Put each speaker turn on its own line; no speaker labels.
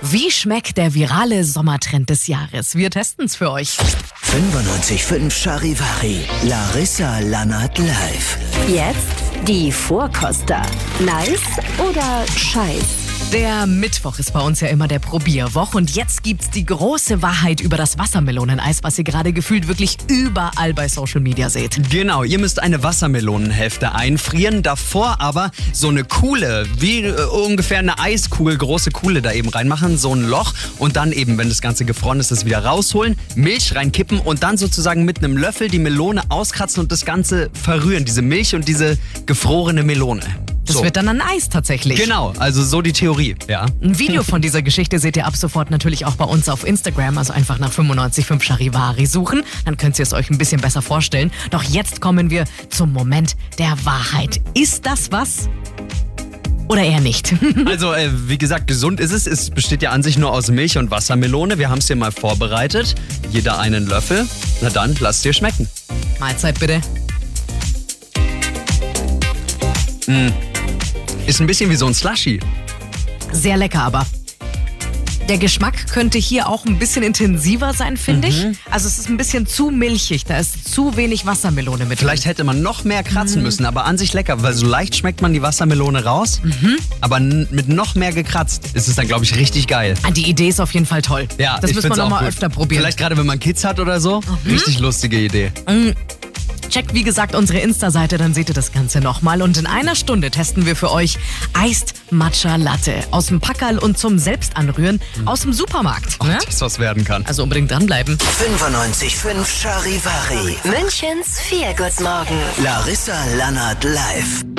Wie schmeckt der virale Sommertrend des Jahres? Wir testen's für euch.
95.5 Charivari. Larissa Lannert live.
Jetzt die Vorkoster. Nice oder scheiß?
Der Mittwoch ist bei uns ja immer der Probierwoch und jetzt gibt's die große Wahrheit über das Wassermeloneneis, was ihr gerade gefühlt wirklich überall bei Social Media seht.
Genau, ihr müsst eine Wassermelonenhälfte einfrieren, davor aber so eine Kuhle, wie ungefähr eine Eiskugel, große Kuhle da eben reinmachen, so ein Loch und dann eben, wenn das Ganze gefroren ist, das wieder rausholen, Milch reinkippen und dann sozusagen mit einem Löffel die Melone auskratzen und das Ganze verrühren, diese Milch und diese gefrorene Melone.
Das wird dann ein Eis tatsächlich.
Genau, also so die Theorie, ja.
Ein Video von dieser Geschichte seht ihr ab sofort natürlich auch bei uns auf Instagram, also einfach nach 95.5 Charivari suchen, dann könnt ihr es euch ein bisschen besser vorstellen. Doch jetzt kommen wir zum Moment der Wahrheit. Ist das was? Oder eher nicht?
Also, wie gesagt, gesund ist es. Es besteht ja an sich nur aus Milch und Wassermelone. Wir haben es hier mal vorbereitet. Jeder einen Löffel. Na dann, lasst dir schmecken.
Mahlzeit bitte.
Ist ein bisschen wie so ein Slushy.
Sehr lecker aber. Der Geschmack könnte hier auch ein bisschen intensiver sein, finde ich. Also es ist ein bisschen zu milchig, da ist zu wenig Wassermelone mit.
Vielleicht hätte man noch mehr kratzen müssen, aber an sich lecker, weil so leicht schmeckt man die Wassermelone raus, aber mit noch mehr gekratzt ist es dann, glaube ich, richtig geil.
Die Idee ist auf jeden Fall toll.
Ja,
das
ich
müssen wir
find's auch
noch mal
gut.
öfter probieren.
Vielleicht gerade, wenn man Kids hat oder so. Richtig lustige Idee.
Checkt, wie gesagt, unsere Insta-Seite, dann seht ihr das Ganze nochmal. Und in einer Stunde testen wir für euch Iced Matcha Latte aus dem Packerl und zum Selbstanrühren aus dem Supermarkt. Ne?
Das was werden kann.
Also unbedingt dranbleiben.
95.5 Charivari.
Münchens Feelgood Morgen.
Larissa Lannert live.